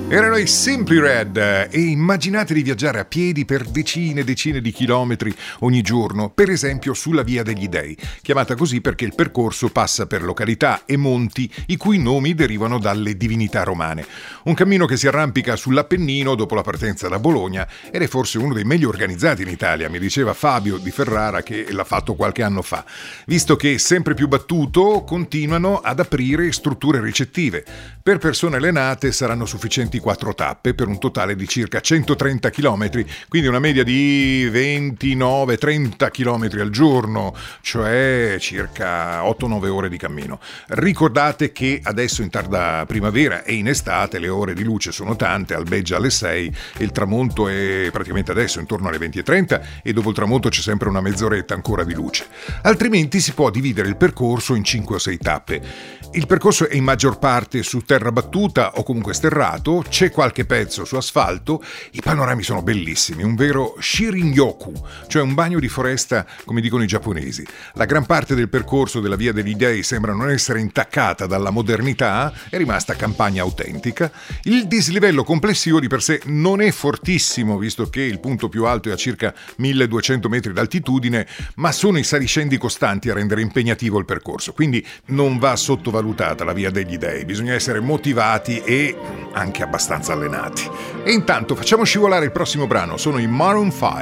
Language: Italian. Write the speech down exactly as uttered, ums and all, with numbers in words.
Erano i Simply Red e immaginate di viaggiare a piedi per decine e decine di chilometri ogni giorno, per esempio sulla Via degli Dei, chiamata così perché il percorso passa per località e monti i cui nomi derivano dalle divinità romane. Un cammino che si arrampica sull'Appennino dopo la partenza da Bologna ed è forse uno dei meglio organizzati in Italia, mi diceva Fabio di Ferrara che l'ha fatto qualche anno fa, visto che sempre più battuto continuano ad aprire strutture ricettive. Per persone allenate saranno sufficienti quattro tappe per un totale di circa centotrenta chilometri, quindi una media di ventinove trenta chilometri al giorno, cioè circa otto nove ore di cammino. Ricordate che adesso in tarda primavera e in estate le ore di luce sono tante, albeggia alle sei e il tramonto è praticamente adesso intorno alle venti e trenta e dopo il tramonto c'è sempre una mezz'oretta ancora di luce. Altrimenti si può dividere il percorso in cinque o sei tappe. Il percorso è in maggior parte su terra battuta o comunque sterrato, c'è qualche pezzo su asfalto, i panorami sono bellissimi, un vero Shirin-yoku, cioè un bagno di foresta come dicono i giapponesi. La gran parte del percorso della Via degli Dei sembra non essere intaccata dalla modernità, è rimasta campagna autentica. Il dislivello complessivo di per sé non è fortissimo, visto che il punto più alto è a circa milleduecento metri d'altitudine, ma sono i saliscendi costanti a rendere impegnativo il percorso, quindi non va sottovalutata la Via degli Dei, bisogna essere motivati e anche abbastanza allenati. E intanto facciamo scivolare il prossimo brano, sono i Maroon cinque.